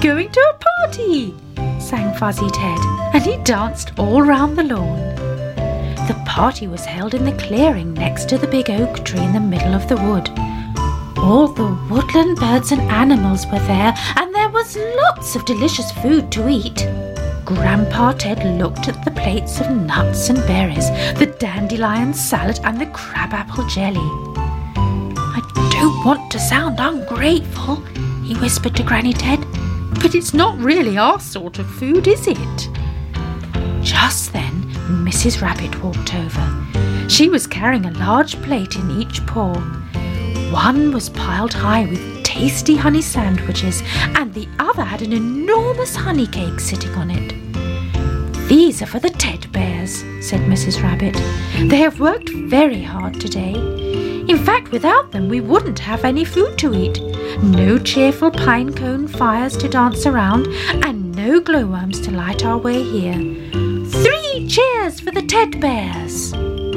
going to a party," sang Fuzzy Ted, and he danced all round the lawn. The party was held in the clearing next to the big oak tree in the middle of the wood. All the woodland birds and animals were there, and there was lots of delicious food to eat. Grandpa Ted looked at the plates of nuts and berries, the dandelion salad and the crabapple jelly. "I don't want to sound ungrateful," he whispered to Granny Ted, "but it's not really our sort of food, is it?" Just then, Mrs. Rabbit walked over. She was carrying a large plate in each paw. One was piled high with tasty honey sandwiches, and the other had an enormous honey cake sitting on it. "These are for the Ted Bears," said Mrs. Rabbit. "They have worked very hard today. In fact, without them we wouldn't have any food to eat. No cheerful pine cone fires to dance around, and no glowworms to light our way here. 3 cheers for the Ted Bears!"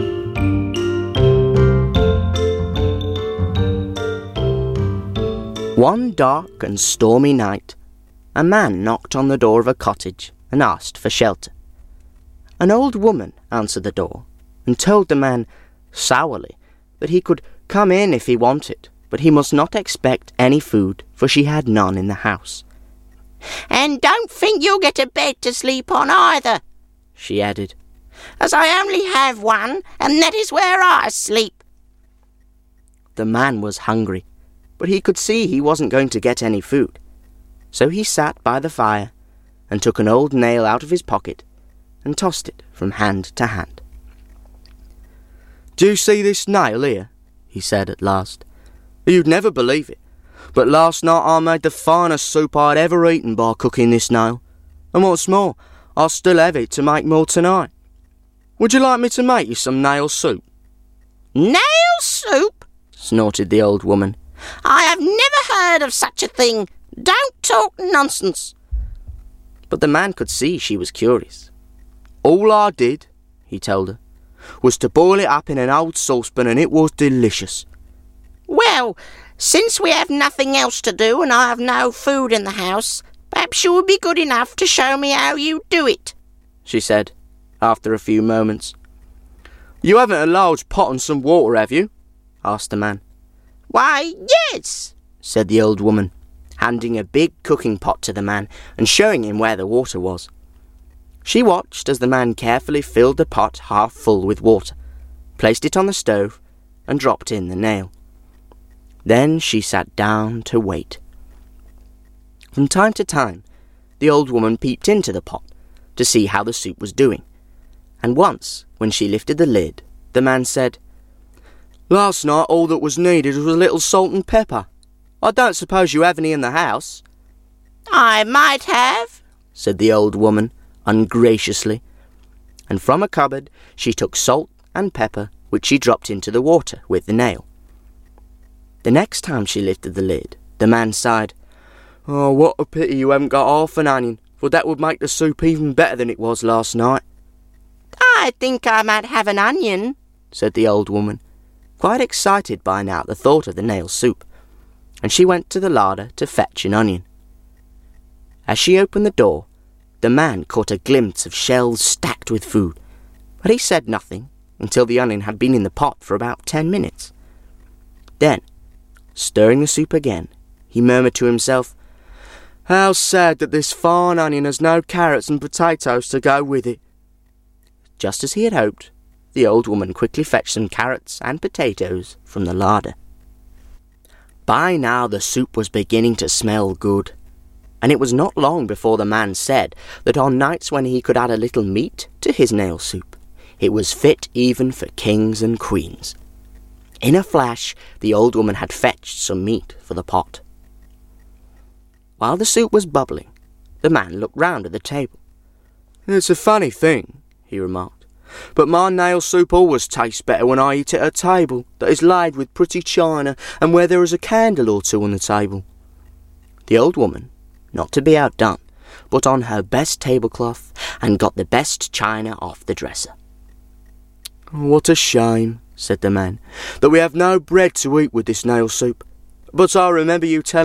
One dark and stormy night, a man knocked on the door of a cottage and asked for shelter. An old woman answered the door and told the man, sourly, that he could come in if he wanted, but he must not expect any food, for she had none in the house. "And don't think you'll get a bed to sleep on either," she added, "as I only have one, and that is where I sleep." The man was hungry, but he could see he wasn't going to get any food. So he sat by the fire and took an old nail out of his pocket and tossed it from hand to hand. "Do you see this nail here?" he said at last. "You'd never believe it, but last night I made the finest soup I'd ever eaten by cooking this nail. And what's more, I'll still have it to make more tonight. Would you like me to make you some nail soup?" "Nail soup?" snorted the old woman. "I have never heard of such a thing. Don't talk nonsense." But the man could see she was curious. "All I did," he told her, "was to boil it up in an old saucepan, and it was delicious." "Well, since we have nothing else to do and I have no food in the house, perhaps you would be good enough to show me how you do it," she said, after a few moments. "You haven't a large pot and some water, have you?" asked the man. "Why, yes," said the old woman, handing a big cooking pot to the man and showing him where the water was. She watched as the man carefully filled the pot half full with water, placed it on the stove, and dropped in the nail. Then she sat down to wait. From time to time, the old woman peeped into the pot to see how the soup was doing, and once, when she lifted the lid, the man said, "Last night all that was needed was a little salt and pepper. I don't suppose you have any in the house?" "I might have," said the old woman ungraciously, and from a cupboard she took salt and pepper, which she dropped into the water with the nail. The next time she lifted the lid, the man sighed, "Oh, what a pity you haven't got half an onion, for that would make the soup even better than it was last night." "I think I might have an onion," said the old woman, quite excited by now at the thought of the nail soup, and she went to the larder to fetch an onion. As she opened the door, the man caught a glimpse of shelves stacked with food, but he said nothing until the onion had been in the pot for about 10 minutes. Then, stirring the soup again, he murmured to himself, "How sad that this fine onion has no carrots and potatoes to go with it." Just as he had hoped, the old woman quickly fetched some carrots and potatoes from the larder. By now the soup was beginning to smell good, and it was not long before the man said that on nights when he could add a little meat to his nail soup, it was fit even for kings and queens. In a flash, the old woman had fetched some meat for the pot. While the soup was bubbling, the man looked round at the table. "It's a funny thing," he remarked, "but my nail soup always tastes better when I eat at a table that is laid with pretty china and where there is a candle or two on the table." The old woman, not to be outdone, put on her best tablecloth and got the best china off the dresser. "What a shame," said the man, "that we have no bread to eat with this nail soup. But I remember you telling